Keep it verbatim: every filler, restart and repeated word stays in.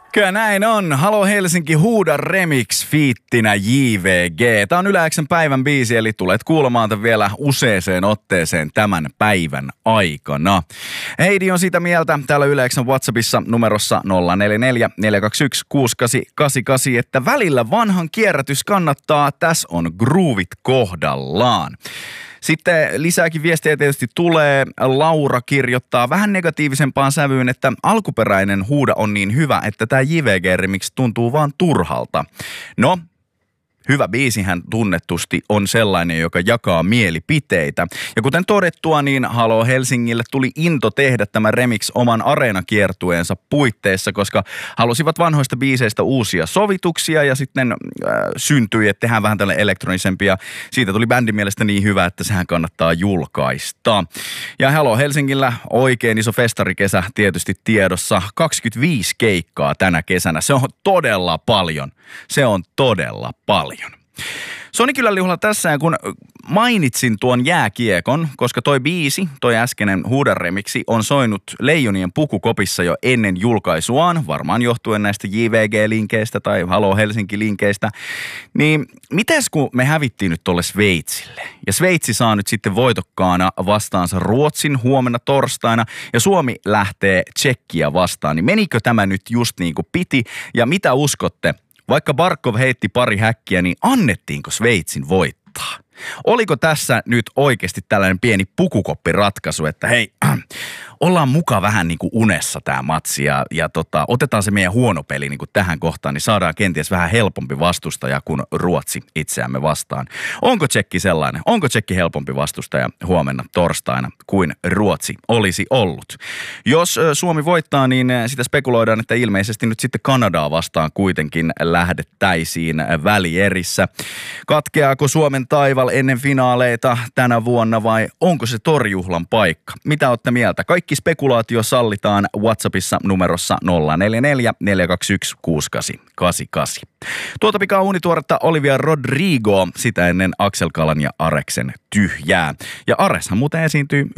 Kyllä näin on. Halo Helsinki huuda remix fiittinä J V G. Tämä on Yle X:n päivän biisi, eli tulet kuulemaan tämän vielä useeseen otteeseen tämän päivän aikana. Heidi on sitä mieltä täällä Yle X:n WhatsAppissa numerossa nolla neljä neljä neljä kaksi yksi kuusi kahdeksan kahdeksan kahdeksan, että välillä vanhan kierrätys kannattaa, tässä on groovit kohdallaan. Sitten lisääkin viestiä tietysti tulee. Laura kirjoittaa vähän negatiivisempaan sävyyn, että alkuperäinen huuda on niin hyvä, että tämä J V G-remix tuntuu vaan turhalta. No, hyvä biisihän tunnetusti on sellainen, joka jakaa mielipiteitä. Ja kuten todettua, niin Halo Helsingille tuli into tehdä tämä remix oman areenakiertueensa puitteissa, koska halusivat vanhoista biiseistä uusia sovituksia ja sitten äh, syntyi, että tehdään vähän tällainen elektronisempi ja siitä tuli bändin mielestä niin hyvä, että sehän kannattaa julkaista. Ja Halo Helsingillä oikein iso festarikesä tietysti tiedossa, kaksikymmentäviisi keikkaa tänä kesänä. Se on todella paljon. Se on todella paljon. Sonikylän tässä, ja kun mainitsin tuon jääkiekon, koska toi biisi, toi äskeinen huudaremiksi, on soinut Leijonien pukukopissa jo ennen julkaisuaan, varmaan johtuen näistä J V G-linkeistä tai Halo Helsinki-linkeistä, niin mites kun me hävittiin nyt tolle Sveitsille? Ja Sveitsi saa nyt sitten voitokkaana vastaansa Ruotsin huomenna torstaina, ja Suomi lähtee Tšekkiä vastaan, niin menikö tämä nyt just niin kuin piti, ja mitä uskotte? Vaikka Barkov heitti pari häkkiä, niin annettiinko Sveitsin voittaa? Oliko tässä nyt oikeasti tällainen pieni pukukoppiratkaisu, että hei, äh, ollaan muka vähän niin kuin unessa tämä matsi ja, ja tota, otetaan se meidän huono peli niin kuin tähän kohtaan, niin saadaan kenties vähän helpompi vastustaja kuin Ruotsi itseämme vastaan. Onko Tšekki sellainen? Onko Tšekki helpompi vastustaja huomenna torstaina kuin Ruotsi olisi ollut? Jos Suomi voittaa, niin sitä spekuloidaan, että ilmeisesti nyt sitten Kanadaa vastaan kuitenkin lähdettäisiin välierissä. Katkeaako Suomen taival ennen finaaleita tänä vuonna vai onko se torjuhlan paikka? Mitä olette mieltä? Kaikki spekulaatio sallitaan WhatsAppissa numerossa nolla neljä neljä neljä kaksi yksi kuusi kahdeksan kahdeksan kahdeksan. Tuota pikaa uunituoretta Olivia Rodrigo, sitä ennen Axel Kalan ja Areksen Tyhjää. Ja Areshan muuten esiintyy